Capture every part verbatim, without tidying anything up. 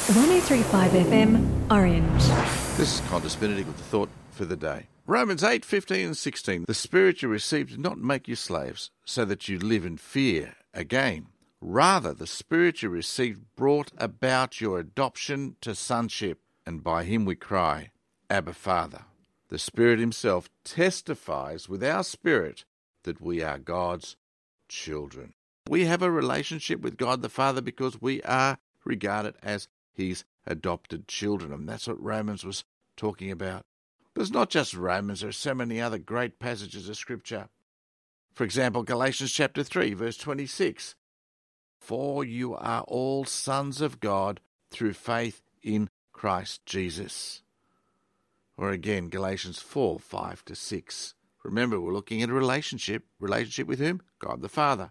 one oh three point five F M, Orange. This is Qantas Benedict with the thought for the day. Romans eight, fifteen and sixteen. The Spirit you received did not make you slaves, so that you live in fear again. Rather, the Spirit you received brought about your adoption to sonship, and by him we cry, Abba, Father. The Spirit himself testifies with our spirit that we are God's children. We have a relationship with God the Father because we are regarded as his adopted children, and that's what Romans was talking about. But it's not just Romans, there are so many other great passages of Scripture. For example, Galatians chapter three, verse twenty-six. For you are all sons of God through faith in Christ Jesus. Or again, Galatians four, five to six. Remember, we're looking at a relationship. Relationship with whom? God the Father.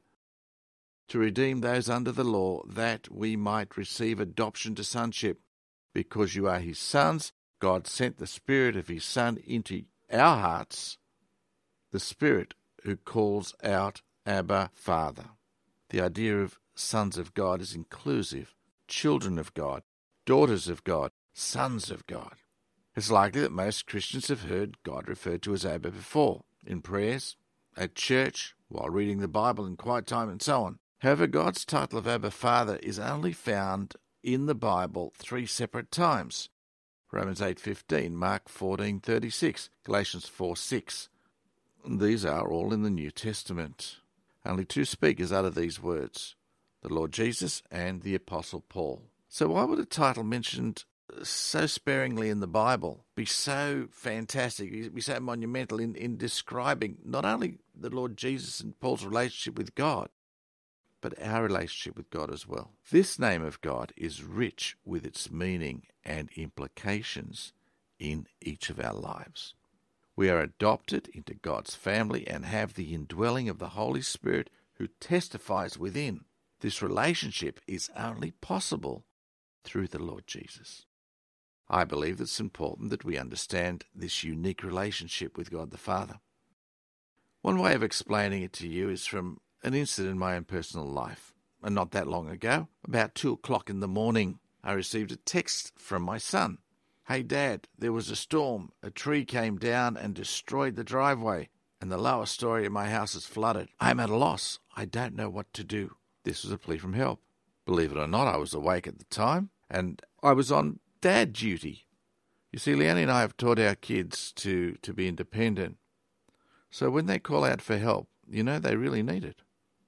To redeem those under the law, that we might receive adoption to sonship. Because you are his sons, God sent the Spirit of his Son into our hearts, the Spirit who calls out, Abba, Father. The idea of sons of God is inclusive. Children of God, daughters of God, sons of God. It's likely that most Christians have heard God referred to as Abba before, in prayers, at church, while reading the Bible in quiet time, and so on. However, God's title of Abba, Father is only found in the Bible three separate times. Romans eight fifteen, Mark fourteen thirty-six, Galatians four six. These are all in the New Testament. Only two speakers utter these words, the Lord Jesus and the Apostle Paul. So why would a title mentioned so sparingly in the Bible be so fantastic, be so monumental in, in describing not only the Lord Jesus and Paul's relationship with God, but our relationship with God as well? This name of God is rich with its meaning and implications in each of our lives. We are adopted into God's family and have the indwelling of the Holy Spirit who testifies within. This relationship is only possible through the Lord Jesus. I believe it's important that we understand this unique relationship with God the Father. One way of explaining it to you is from an incident in my own personal life. And not that long ago, about two o'clock in the morning, I received a text from my son. Hey Dad, there was a storm. A tree came down and destroyed the driveway, and the lower story of my house is flooded. I am at a loss. I don't know what to do. This was a plea from help. Believe it or not, I was awake at the time, and I was on dad duty. You see, Leonie and I have taught our kids to, to be independent. So when they call out for help, you know they really need it.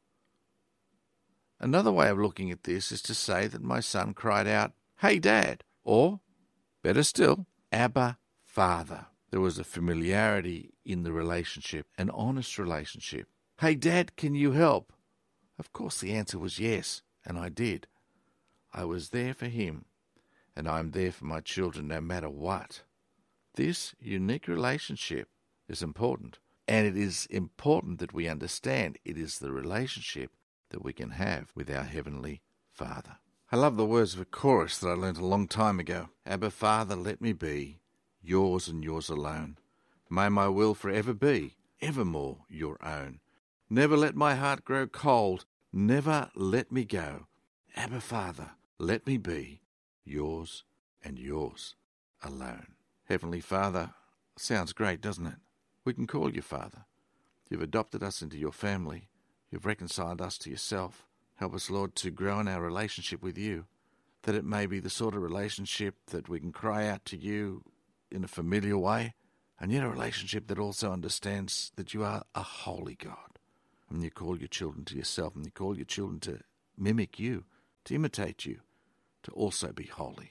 Another way of looking at this is to say that my son cried out, Hey Dad, or, better still, Abba, Father. There was a familiarity in the relationship, an honest relationship. Hey Dad, can you help? Of course the answer was yes, and I did. I was there for him, and I'm there for my children no matter what. This unique relationship is important, and it is important that we understand it is the relationship that we can have with our Heavenly Father. I love the words of a chorus that I learnt a long time ago. Abba, Father, let me be yours and yours alone. May my will forever be, evermore your own. Never let my heart grow cold, never let me go. Abba, Father, let me be yours and yours alone. Heavenly Father sounds great, doesn't it? We can call you Father. You've adopted us into your family. You've reconciled us to yourself. Help us, Lord, to grow in our relationship with you, that it may be the sort of relationship that we can cry out to you in a familiar way, and yet a relationship that also understands that you are a holy God. And you call your children to yourself, and you call your children to mimic you, to imitate you, to also be holy.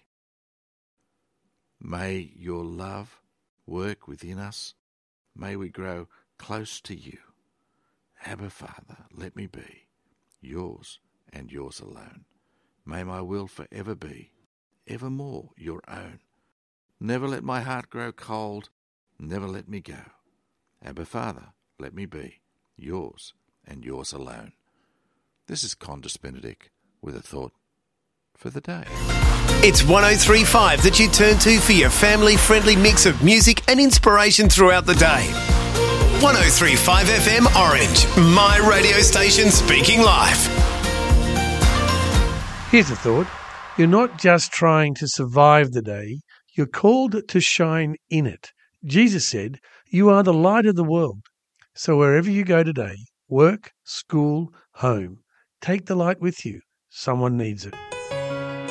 May your love work within us. May we grow close to you. Abba, Father, let me be yours and yours alone. May my will forever be, evermore your own. Never let my heart grow cold, never let me go. Abba, Father, let me be yours and yours alone. This is Qantas Benedict with a thought for the day. It's one oh three point five that you turn to for your family-friendly mix of music and inspiration throughout the day. one oh three point five F M Orange, my radio station speaking life. Here's a thought. You're not just trying to survive the day, you're called to shine in it. Jesus said, "You are the light of the world." So wherever you go today, work, school, home, take the light with you. Someone needs it.